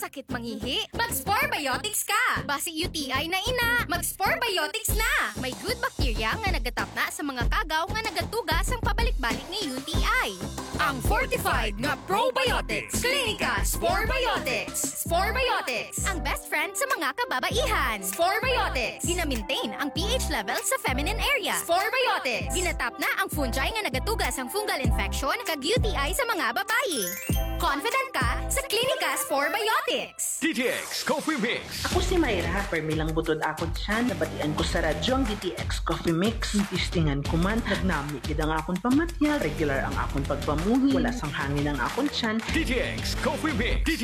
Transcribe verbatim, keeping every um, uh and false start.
sakit mangihi? Mag-Sporebiotics ka! Basi U T I na ina, mag-Sporebiotics na! May good bacteria nga nagatap na sa mga kagaw nga nagatugas ang pabalik-balik ni U T I. Ang fortified nga probiotics. Clinica Sporebiotics. Sporebiotics, ang best friend sa mga kababaihan. Sporebiotics, gina-maintain ang pH level sa feminine area. Sporebiotics, ginatap na ang fungi nga nagatugas ang fungal infection kag U T I sa mga babae. Confident ka sa Clinica Sporebiotics. D T X Coffee Mix. Ako si Mayra, permi lang butod ako siya, nabatian ko sa radyo ang D T X Coffee Mix. Istingan ko man, nagnami gid ang akong pamatyal, regular ang akong pagpamuhi, wala sang hangin ang akong tiyan. D T X Coffee Mix.